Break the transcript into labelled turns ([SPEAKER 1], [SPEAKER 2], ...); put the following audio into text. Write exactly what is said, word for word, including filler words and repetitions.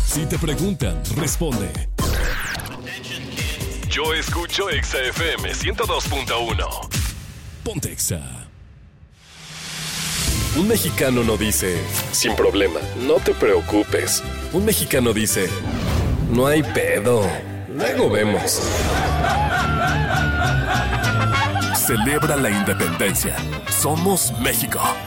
[SPEAKER 1] Si te preguntan, responde. Yo escucho Exa F M ciento dos punto uno. Ponte Exa. Un mexicano no dice, sin problema, no te preocupes. Un mexicano dice, no hay pedo, luego vemos. Celebra la independencia. Somos México.